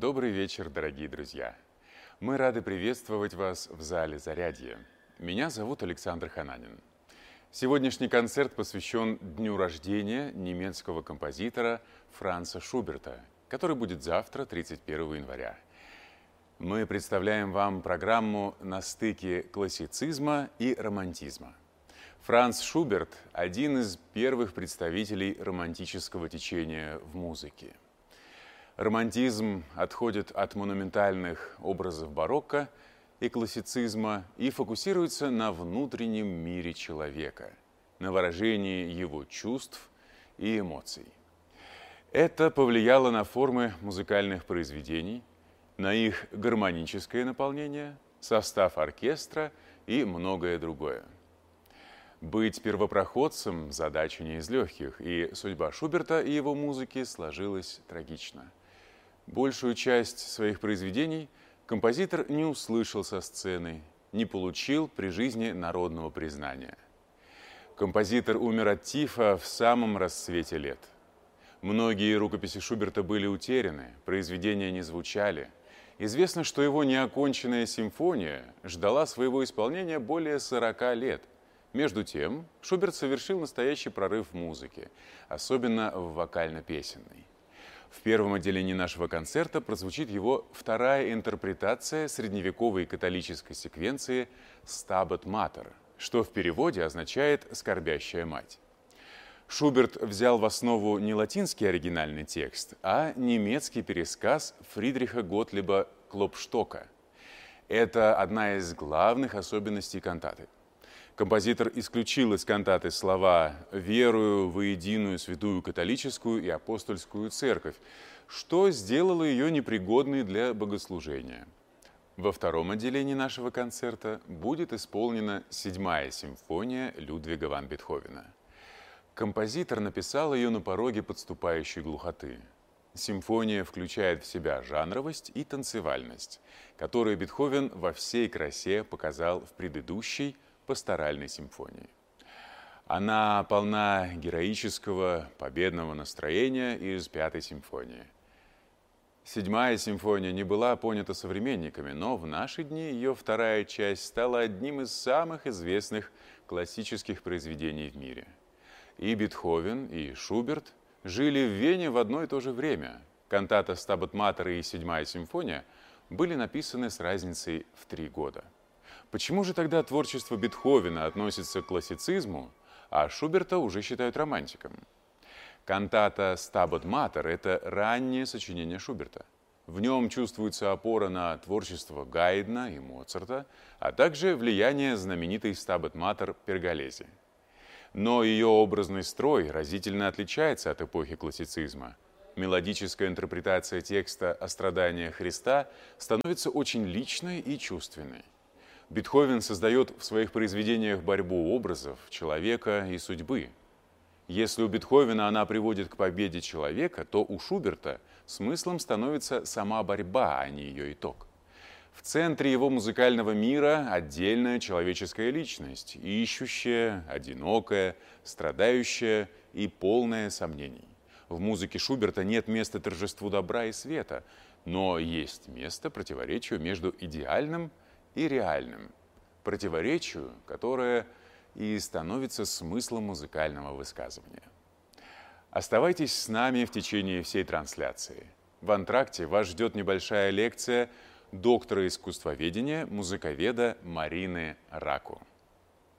Добрый вечер, дорогие друзья! Мы рады приветствовать вас в зале «Зарядье». Меня зовут Александр Хананин. Сегодняшний концерт посвящен дню рождения немецкого композитора Франца Шуберта, который будет завтра, 31 января. Мы представляем вам программу на стыке классицизма и романтизма. Франц Шуберт – один из первых представителей романтического течения в музыке. Романтизм отходит от монументальных образов барокко и классицизма и фокусируется на внутреннем мире человека, на выражении его чувств и эмоций. Это повлияло на формы музыкальных произведений, на их гармоническое наполнение, состав оркестра и многое другое. Быть первопроходцем – задача не из легких, и судьба Шуберта и его музыки сложилась трагично. Большую часть своих произведений композитор не услышал со сцены, не получил при жизни народного признания. Композитор умер от тифа в самом расцвете лет. Многие рукописи Шуберта были утеряны, произведения не звучали. Известно, что его неоконченная симфония ждала своего исполнения более 40 лет. Между тем, Шуберт совершил настоящий прорыв в музыке, особенно в вокально-песенной. В первом отделении нашего концерта прозвучит его вторая интерпретация средневековой католической секвенции «Стабат Матер», что в переводе означает «скорбящая мать». Шуберт взял в основу не латинский оригинальный текст, а немецкий пересказ Фридриха Готлиба Клопштока. Это одна из главных особенностей кантаты. Композитор исключил из кантаты слова «верую во единую святую католическую и апостольскую церковь», что сделало ее непригодной для богослужения. Во втором отделении нашего концерта будет исполнена 7-я симфония Людвига ван Бетховена. Композитор написал ее на пороге подступающей глухоты. Симфония включает в себя жанровость и танцевальность, которые Бетховен во всей красе показал в предыдущей пасторальной симфонии. Она полна героического, победного настроения из 5-й симфонии. 7-я симфония не была понята современниками, но в наши дни ее вторая часть стала одним из самых известных классических произведений в мире. И Бетховен, и Шуберт жили в Вене в одно и то же время. Кантата «Стабат Матер» и 7-я симфония были написаны с разницей в 3 года. Почему же тогда творчество Бетховена относится к классицизму, а Шуберта уже считают романтиком? Кантата «Стабат Матер» – это раннее сочинение Шуберта. В нем чувствуется опора на творчество Гайдна и Моцарта, а также влияние знаменитой «Стабат Матер» Перголези. Но ее образный строй разительно отличается от эпохи классицизма. Мелодическая интерпретация текста о страданиях Христа становится очень личной и чувственной. Бетховен создает в своих произведениях борьбу образов, человека и судьбы. Если у Бетховена она приводит к победе человека, то у Шуберта смыслом становится сама борьба, а не ее итог. В центре его музыкального мира отдельная человеческая личность, ищущая, одинокая, страдающая и полная сомнений. В музыке Шуберта нет места торжеству добра и света, но есть место противоречию между идеальным и реальным, противоречию, которое и становится смыслом музыкального высказывания. Оставайтесь с нами в течение всей трансляции. В антракте вас ждет небольшая лекция доктора искусствоведения, музыковеда Марины Раку.